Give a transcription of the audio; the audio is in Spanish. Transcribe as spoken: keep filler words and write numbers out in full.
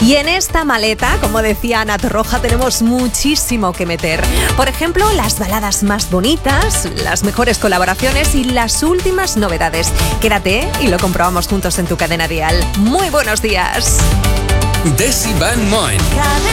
Y en esta maleta, como decía Ana Torroja, tenemos muchísimo que meter. Por ejemplo, las baladas más bonitas, las mejores colaboraciones y las últimas novedades. Quédate y lo comprobamos juntos en tu Cadena Dial. Muy buenos días. Desi Van Moen.